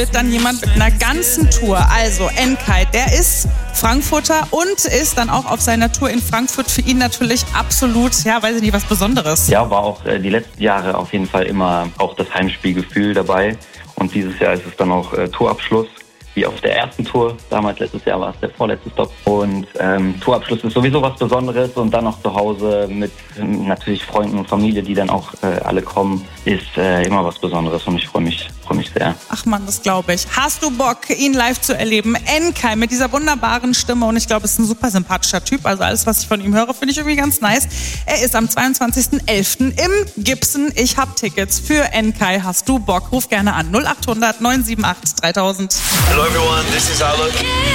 Dann jemand mit einer ganzen Tour, also Enkai, der ist Frankfurter und ist dann auch auf seiner Tour in Frankfurt für ihn natürlich absolut, ja, weiß ich nicht, was Besonderes. Ja, war auch die letzten Jahre auf jeden Fall immer auch das Heimspielgefühl dabei und dieses Jahr ist es dann auch Tourabschluss, wie auf der ersten Tour, damals letztes Jahr war es der vorletzte Stop und Tourabschluss ist sowieso was Besonderes und dann noch zu Hause mit natürlich Freunden und Familie, die dann auch alle kommen, ist immer was Besonderes und ich freue mich sehr. Ach man, das glaube ich. Hast du Bock, ihn live zu erleben? Enkai mit dieser wunderbaren Stimme und ich glaube, es ist ein super sympathischer Typ, also alles, was ich von ihm höre, finde ich irgendwie ganz nice. Er ist am 22.11. im Gibson. Ich habe Tickets für Enkai. Hast du Bock? Ruf gerne an 0800 978 3000. Hello everyone, this is Alok.